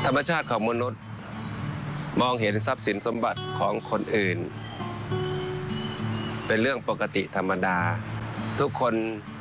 ธรรมชาติของมนุษย์มองเห็นทรัพย์สินสมบัติของคนอื่นเป็นเรื่องปกติธรรมดาทุกคน